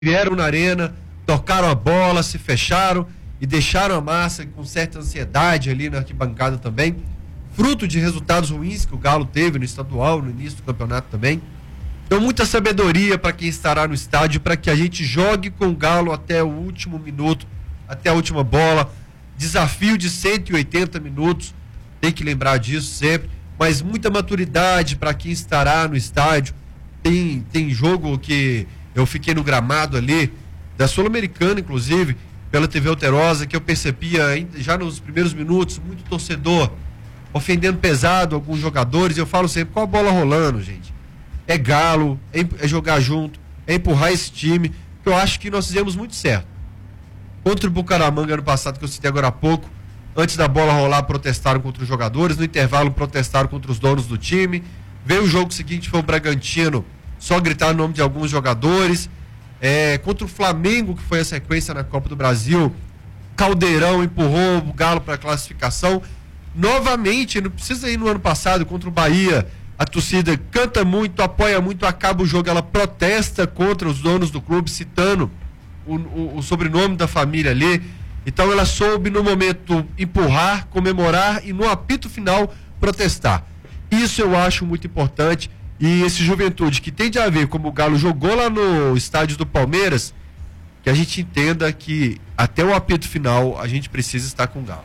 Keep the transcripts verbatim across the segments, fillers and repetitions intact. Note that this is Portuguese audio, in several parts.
vieram na arena, tocaram a bola, se fecharam e deixaram a massa com certa ansiedade ali na arquibancada também, fruto de resultados ruins que o Galo teve no estadual, no início do campeonato também. Então, muita sabedoria para quem estará no estádio, para que a gente jogue com o Galo até o último minuto, até a última bola. Desafio de cento e oitenta minutos, tem que lembrar disso sempre, mas muita maturidade para quem estará no estádio. Tem, tem jogo que eu fiquei no gramado ali, da Sul-Americana, inclusive, pela T V Alterosa, que eu percebia já nos primeiros minutos, muito torcedor ofendendo pesado alguns jogadores. Eu falo sempre, qual a bola rolando, gente? É Galo, é, é jogar junto, é empurrar esse time, que eu acho que nós fizemos muito certo. Contra o Bucaramanga ano passado, que eu citei agora há pouco, antes da bola rolar, protestaram contra os jogadores, no intervalo protestaram contra os donos do time. Veio o jogo seguinte, foi o Bragantino, só gritar o nome de alguns jogadores. É, contra o Flamengo, que foi a sequência na Copa do Brasil, Caldeirão empurrou o Galo para a classificação. Novamente, não precisa ir no ano passado, contra o Bahia, a torcida canta muito, apoia muito, acaba o jogo, ela protesta contra os donos do clube, citando o, o, o sobrenome da família ali. Então ela soube no momento empurrar, comemorar e no apito final protestar. Isso eu acho muito importante. E esse Juventude que tem de haver, como o Galo jogou lá no estádio do Palmeiras, que a gente entenda que até o apito final a gente precisa estar com o Galo.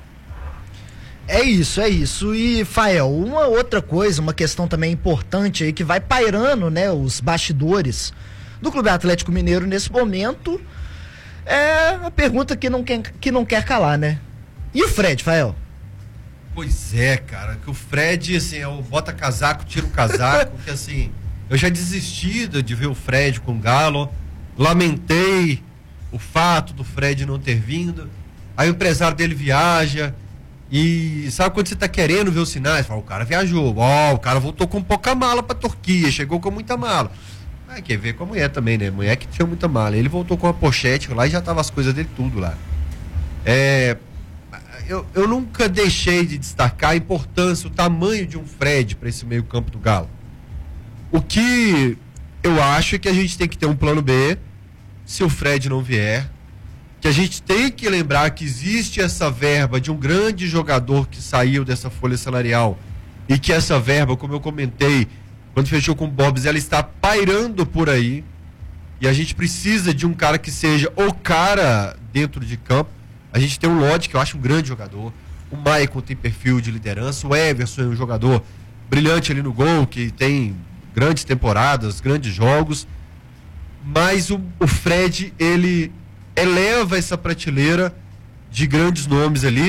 É isso, é isso. E, Fael, uma outra coisa, uma questão também importante aí que vai pairando, né, os bastidores do Clube Atlético Mineiro nesse momento, é a pergunta que não quer, que não quer calar, né? E o Fred, Fael? Pois é, cara, que o Fred, assim, é o bota casaco, tira o casaco, que assim, eu já desisti de ver o Fred com o Galo, lamentei o fato do Fred não ter vindo, aí o empresário dele viaja, e sabe quando você tá querendo ver os sinais? Fala, o cara viajou, ó, o cara voltou com pouca mala pra Turquia, chegou com muita mala. Aí quer ver com a mulher também, né? Mulher que tinha muita mala. Ele voltou com uma pochete lá e já tava as coisas dele tudo lá. É, eu, eu nunca deixei de destacar a importância, o tamanho de um Fred para esse meio campo do Galo. O que eu acho é que a gente tem que ter um plano B, se o Fred não vier, que a gente tem que lembrar que existe essa verba de um grande jogador que saiu dessa folha salarial e que essa verba, como eu comentei, quando fechou com o Bobs, ela está pairando por aí e a gente precisa de um cara que seja o cara dentro de campo. A gente tem o Lodge, que eu acho um grande jogador, o Maicon tem perfil de liderança, o Everson é um jogador brilhante ali no gol, que tem grandes temporadas, grandes jogos, mas o, o Fred, ele eleva essa prateleira de grandes nomes ali,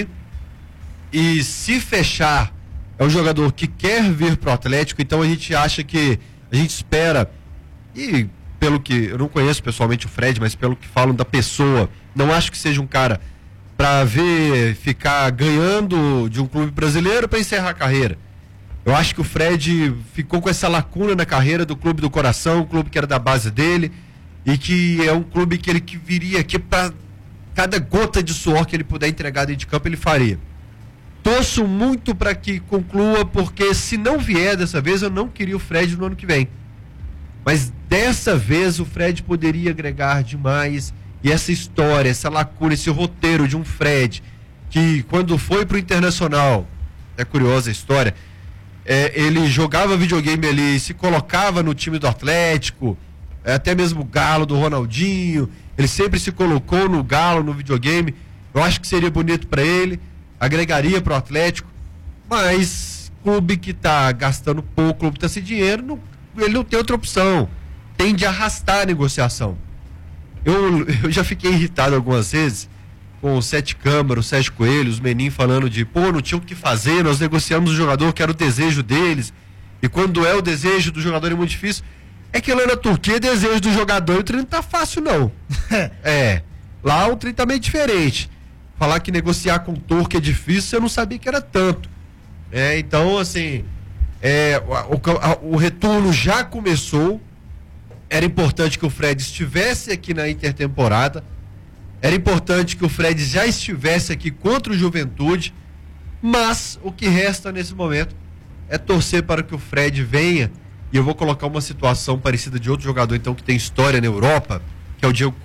e se fechar, é um jogador que quer vir pro Atlético, então a gente acha que, a gente espera, e pelo que, eu não conheço pessoalmente o Fred, mas pelo que falam da pessoa, não acho que seja um cara para ver, ficar ganhando de um clube brasileiro para encerrar a carreira. Eu acho que o Fred ficou com essa lacuna na carreira do clube do coração, um clube que era da base dele, e que é um clube que ele que viria aqui para cada gota de suor que ele puder entregar dentro de campo, ele faria. Torço muito para que conclua, porque se não vier dessa vez, eu não queria o Fred no ano que vem. Mas dessa vez o Fred poderia agregar demais, e essa história, essa lacuna, esse roteiro de um Fred, que quando foi pro Internacional, é curiosa a história, é, ele jogava videogame ali, se colocava no time do Atlético, é, até mesmo o Galo do Ronaldinho, ele sempre se colocou no Galo, no videogame. Eu acho que seria bonito para ele, agregaria para o Atlético, mas clube que tá gastando pouco, clube que tá sem dinheiro, não, ele não tem outra opção, tende a arrastar a negociação. Eu, eu já fiquei irritado algumas vezes com o Sete Câmara, o Sérgio Coelho, os meninos falando de, pô, não tinha o que fazer, nós negociamos o jogador que era o desejo deles, e quando é o desejo do jogador é muito difícil. É que lá na Turquia é desejo do jogador e o treino não tá fácil não. É, lá o treino tá meio diferente. Falar que negociar com o turco é difícil, eu não sabia que era tanto. É, então, assim, é, o, o, o retorno já começou. Era importante que o Fred estivesse aqui na intertemporada. Era importante que o Fred já estivesse aqui contra o Juventude. Mas o que resta nesse momento é torcer para que o Fred venha. E eu vou colocar uma situação parecida de outro jogador, então, que tem história na Europa. que é o Diego